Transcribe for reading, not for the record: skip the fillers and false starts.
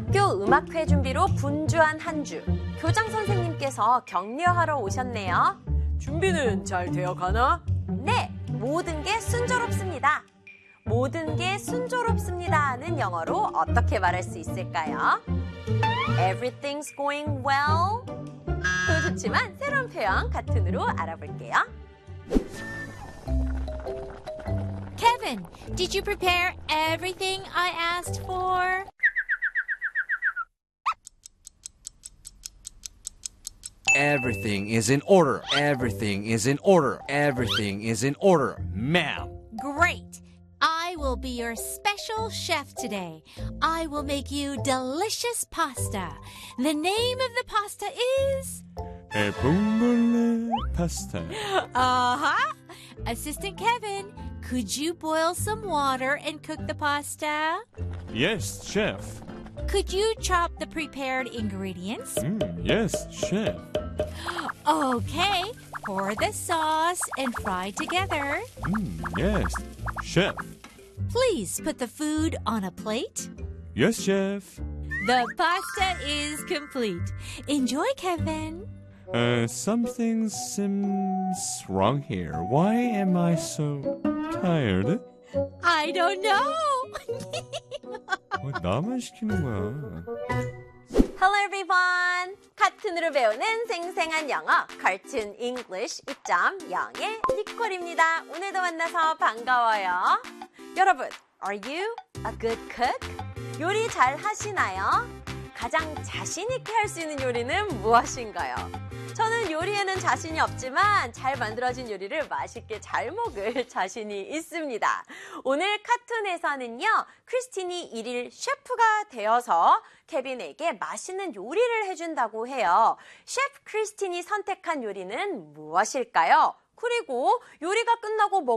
학교 음악회 준비로 분주한 한 주. 교장 선생님께서 격려하러 오셨네요. 준비는 잘 되어 가나? 네, 모든 게 순조롭습니다. 모든 게 순조롭습니다는 영어로 어떻게 말할 수 있을까요? Everything's going well. 더 좋지만 새로운 표현 같은으로 알아볼게요. Kevin, did you prepare everything I asked for? Everything is in order. Everything is in order. Everything is in order, ma'am. Great. I will be your special chef today. I will make you delicious pasta. The name of the pasta is... E vongole pasta. Uh-huh. Assistant Kevin, could you boil some water and cook the pasta? Yes, chef. Could you chop the prepared ingredients? Yes, chef. Okay, pour the sauce and fry together. Yes, chef. Please put the food on a plate. Yes, chef. The pasta is complete. Enjoy, Kevin. Something seems wrong here. Why am I so tired? I don't know. 나만 시키는 거야. Hello everyone! 카툰으로 배우는 생생한 영어 Cartoon English 2.0의 니콜입니다. 오늘도 만나서 반가워요. 여러분, are you a good cook? 요리 잘 하시나요? 가장 자신 있게 할 수 있는 요리는 무엇인가요? 저는 요리에는 자신이 없지만 잘 만들어진 요리를 맛있게 잘 먹을 자신이 있습니다. 오늘 카툰에서는요, 크리스틴이 일일 셰프가 되어서 케빈에게 맛있는 요리를 해준다고 해요. 셰프 크리스틴이 선택한 요리는 무엇일까요? 그리고 요리가 끝나고